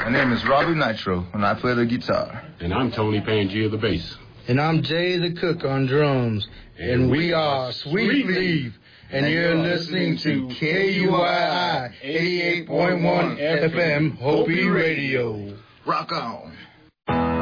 My name is Robbie Nitro, and I play the guitar. And I'm Tony Pangia, the bass. And I'm Jay the Cook on drums. And we are Sweet Leaf. And you're listening to KUII 88.1 FM Hopi Radio. Rock on.